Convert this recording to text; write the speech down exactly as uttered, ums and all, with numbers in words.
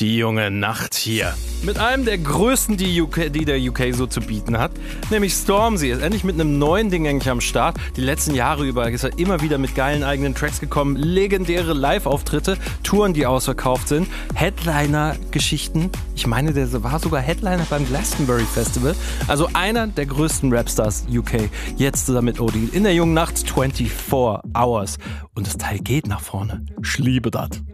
Die junge Nacht hier. Mit einem der größten, die, U K, die der U K so zu bieten hat. Nämlich Stormzy ist endlich mit einem neuen Ding eigentlich am Start. Die letzten Jahre über ist er immer wieder mit geilen eigenen Tracks gekommen. Legendäre Live-Auftritte, Touren, die ausverkauft sind. Headliner-Geschichten. Ich meine, der war sogar Headliner beim Glastonbury Festival. Also einer der größten Rapstars U K. Jetzt zusammen mit O D in der jungen Nacht vierundzwanzig Hours. Und das Teil geht nach vorne. Ich liebe das.